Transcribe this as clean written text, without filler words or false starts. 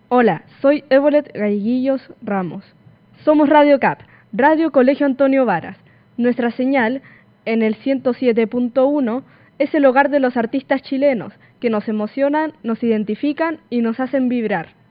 Hola, soy Evolet Gaiguillos Ramos. Somos Radio CAP, Radio Colegio Antonio Varas. Nuestra señal, en el 107.1, es el hogar de los artistas chilenos, que nos emocionan, nos identifican y nos hacen vibrar.